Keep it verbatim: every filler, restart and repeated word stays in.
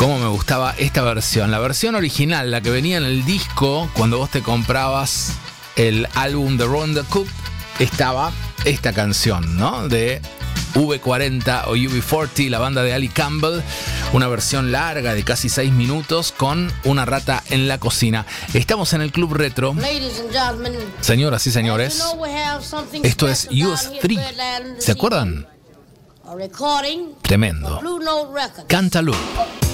Cómo me gustaba esta versión. La versión original, la que venía en el disco, cuando vos te comprabas el álbum de Ronda Cook, estaba esta canción, ¿no? De V cuarenta o U B cuarenta, la banda de Ali Campbell. Una versión larga de casi seis minutos con una rata en la cocina. Estamos en el Club Retro. Señoras y señores, esto es U S tres. ¿Se acuerdan? Tremendo. Cantaloupe.